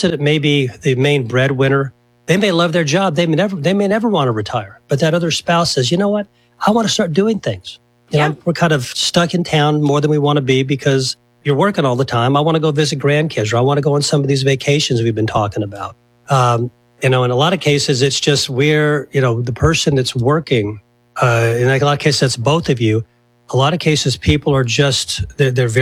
person that may be the main breadwinner, they may love their job. They may never want to retire. But that other spouse says, you know what? I want to start doing things. You know, we're kind of stuck in town more than we want to be because you're working all the time. I want to go visit grandkids, or I want to go on some of these vacations we've been talking about. You know, in a lot of cases, it's just the person that's working, in a lot of cases, that's both of you. A lot of cases, people are just, they're very